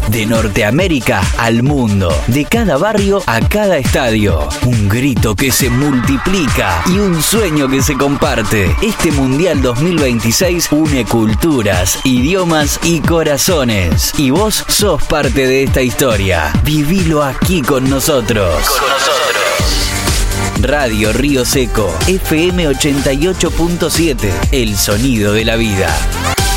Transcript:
De Norteamérica al mundo, de cada barrio a cada estadio. Un grito que se multiplica y un sueño que se comparte. Este Mundial 2026 une culturas, idiomas y corazones. Y vos sos parte de esta historia. Vivilo aquí con nosotros. Radio Río Seco, FM 88.7, el sonido de la vida.